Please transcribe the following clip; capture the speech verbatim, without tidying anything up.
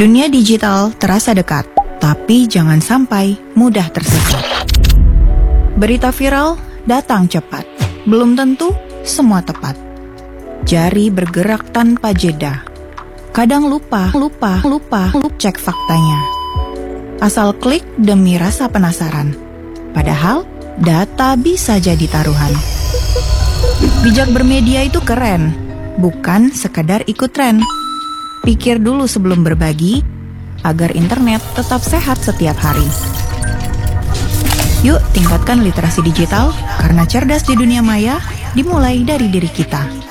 Dunia digital terasa dekat, tapi jangan sampai mudah tersesat. Berita viral datang cepat, belum tentu semua tepat. Jari bergerak tanpa jeda. Kadang lupa, lupa, lupa, lupa cek faktanya. Asal klik demi rasa penasaran. Padahal data bisa jadi taruhan. Bijak bermedia itu keren, bukan sekadar ikut tren. Pikir dulu sebelum berbagi, agar internet tetap sehat setiap hari. Yuk tingkatkan literasi digital, karena cerdas di dunia maya dimulai dari diri kita.